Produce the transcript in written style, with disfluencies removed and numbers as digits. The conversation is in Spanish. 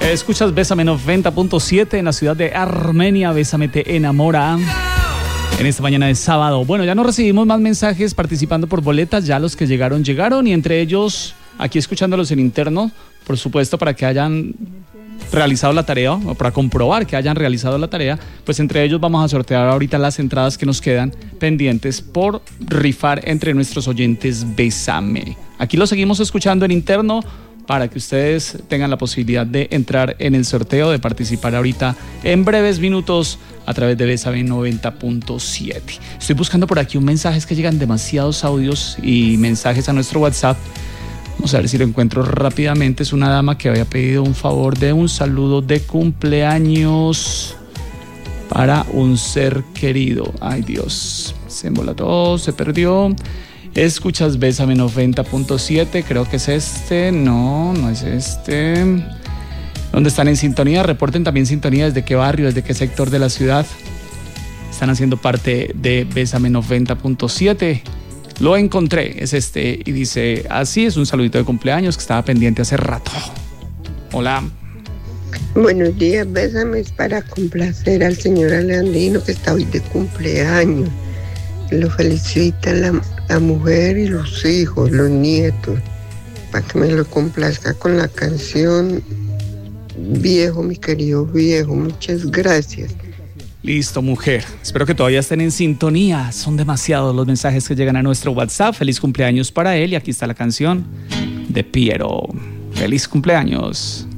Escuchas Bésame 90.7 en la ciudad de Armenia. Bésame te enamora. En esta mañana de sábado. Bueno, ya no recibimos más mensajes participando por boletas. Ya los que llegaron. Y entre ellos, aquí escuchándolos en interno, por supuesto, para que hayan realizado la tarea o para comprobar que hayan realizado la tarea, pues entre ellos vamos a sortear ahorita las entradas que nos quedan pendientes por rifar entre nuestros oyentes Bésame. Aquí lo seguimos escuchando en interno para que ustedes tengan la posibilidad de entrar en el sorteo, de participar ahorita en breves minutos a través de Bésame 90.7. Estoy buscando por aquí un mensaje, es que llegan demasiados audios y mensajes a nuestro WhatsApp. Vamos a ver si lo encuentro rápidamente. Es una dama que había pedido un favor de un saludo de cumpleaños para un ser querido. Ay, Dios, se embolató, se perdió. Escuchas Bésame 90.7, creo que es este. No, no es este. ¿Dónde están en sintonía? Reporten también sintonía, desde qué barrio, desde qué sector de la ciudad están haciendo parte de Bésame 90.7. Lo encontré, es este, y dice así, es un saludito de cumpleaños que estaba pendiente hace rato. Hola. Buenos días, Bésame es para complacer al señor Aleandino que está hoy de cumpleaños. Lo felicita la mujer y los hijos, los nietos, para que me lo complazca con la canción Viejo, mi querido viejo. Muchas gracias. Listo, mujer. Espero que todavía estén en sintonía. Son demasiados los mensajes que llegan a nuestro WhatsApp. Feliz cumpleaños para él y aquí está la canción de Piero. Feliz cumpleaños.